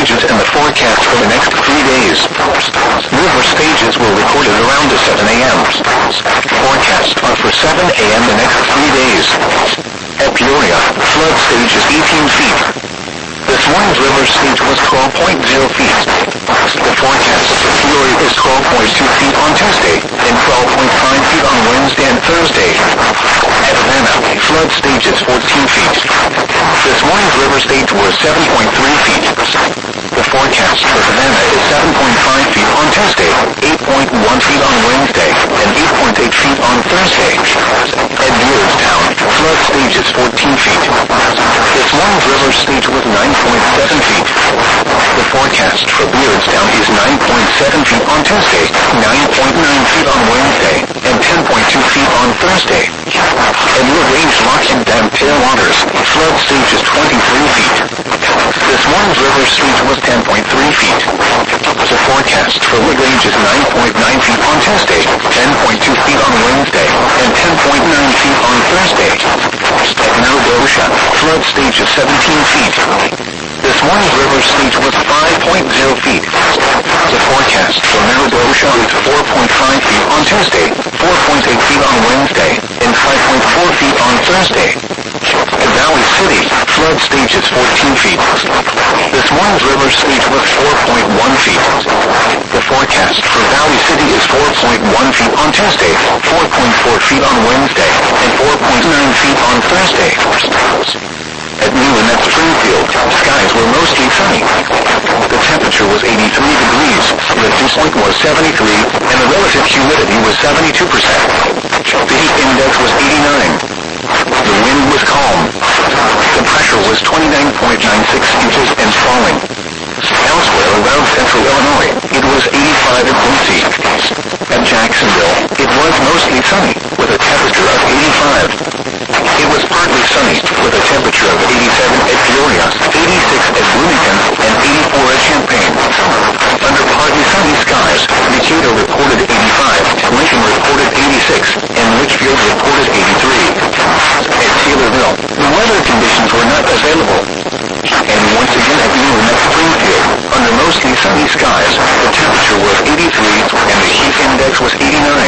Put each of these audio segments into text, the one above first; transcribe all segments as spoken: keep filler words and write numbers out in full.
stages and the forecast for the next three days. River stages were recorded around seven a.m. Forecast are for seven a.m. the next three days. At Peoria, flood stage is eighteen feet. This morning's river stage was twelve point zero feet. The forecast for Peoria is twelve point two feet on Tuesday and twelve point five feet on Wednesday and Thursday. At Havana, flood stage is fourteen feet. This morning's river stage was seven point three feet. The forecast for Havana is seven point five feet on Tuesday, eight point one feet on Wednesday, and eight point eight feet on Thursday. At Beardstown, flood stage is fourteen feet. This morning's river stage was nine point seven feet. The forecast for Beardstown is nine point seven feet on Tuesday, nine point nine feet on Wednesday, and ten point two feet on Thursday. At LaGrange Lockheed Dam tailwaters, flood stage is twenty-three feet. This morning's river stage was ten point three feet. The forecast for LaGrange is nine point nine feet on Tuesday, ten point two feet on Wednesday, and ten point nine feet on Thursday. At Navasota, flood stage is seventeen feet. This morning's river stage was five point zero feet. The forecast for Navasota is four point five feet on Tuesday, four point eight feet on Wednesday, and five point four feet on Thursday. At Valley City, flood stage is fourteen feet. This morning's river stage was four point one feet. The forecast for Valley City is four point one feet on Tuesday, four point four feet on Wednesday, and four point nine feet on Thursday. At Newland at Springfield, skies were mostly sunny. The temperature was eighty-three degrees, the dew point was seventy-three, and the relative humidity was seventy-two percent. The heat index was eighty-nine. The wind was calm. The pressure was twenty-nine point nine six inches and falling. Elsewhere around central Illinois, it was eighty-five at Quincy. At Jacksonville, it was mostly sunny, with a temperature of eighty-five. It was partly sunny, with a temperature of eighty-seven at Peoria, eighty-six at Bloomington, and eighty-four at Champaign. Under partly sunny skies, Decatur reported eighty-five, Lincoln reported eighty-six, and Litchfield reported eighty-three. At Taylorville, the weather conditions were not available. And once again at Newland at Springfield, under mostly sunny skies, the temperature was eighty-three, and the heat index was eighty-nine.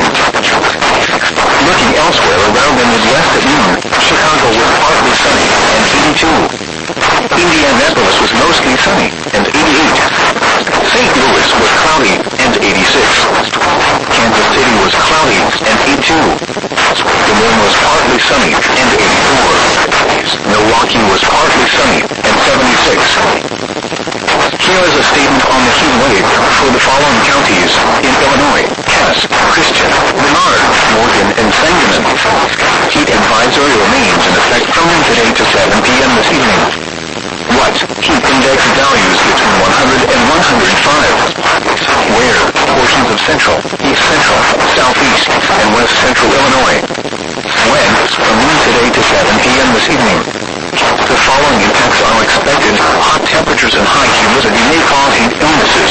Looking elsewhere around the Midwest at noon, Chicago was partly sunny, and eighty-two. Indianapolis was mostly sunny, and eighty-eight. Saint Louis was cloudy, and eighty-six. Kansas City was cloudy, and eighty-two. Des Moines was partly sunny, and eighty-four. Milwaukee was partly sunny, and seventy-six. Here is a statement on the heat wave for the following counties in Illinois: Cass, Christian, Menard, Morgan, and Sangamon. Heat advisory remains in effect from noon today to seven p.m. this evening. What? Heat index values between one hundred and one hundred five. Where? Portions of central, east central, southeast, and west central Illinois. When? From noon today to seven p.m. this evening. The following impacts are expected. Hot temperatures and high humidity may cause heat illnesses.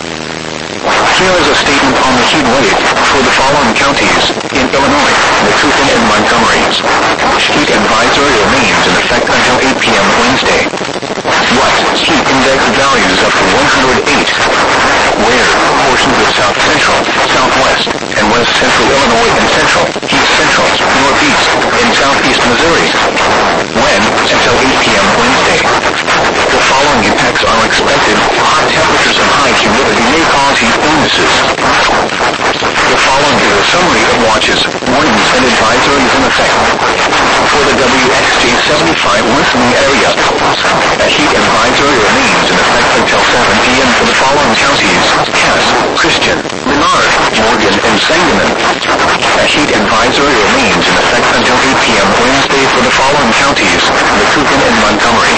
Here is a statement on the heat wave for the following counties in Illinois: Waukegan and Montgomery. Heat advisory remains in effect until eight p.m. Wednesday. What? Heat index values up to one hundred eight. Where? Portions of south central, southwest, and west central Illinois and central, east central, northeast, and southeast Missouri. When? Until eight p.m. Wednesday. The following impacts are expected. Hot temperatures and high humidity may cause heat illnesses. The following is a summary of watches, warnings, and advisories in effect. For the W X J seventy-five listening area, a heat advisory remains in effect until seven p.m. for the following counties: Cass, Christian, Menard, Morgan, and Sangamon. A heat advisory remains in effect until eight p.m. Wednesday for the following counties: Waukegan and Montgomery.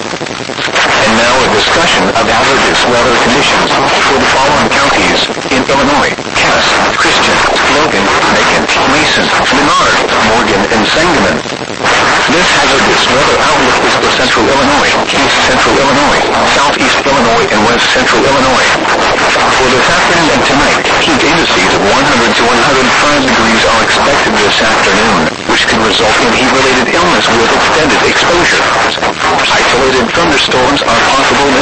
And now a discussion of hazardous weather conditions for the following counties in Illinois: Cass, Christian, Logan, Macon, Mason, Menard, Morgan, and Sangamon. This hazardous weather outlook is for central Illinois, east central Illinois, southeast Illinois, and west central Illinois. For this afternoon and tonight, heat indices of one hundred to one hundred five degrees are expected this afternoon, which can result in heat-related illness with extended exposure. Isolated thunderstorms are possible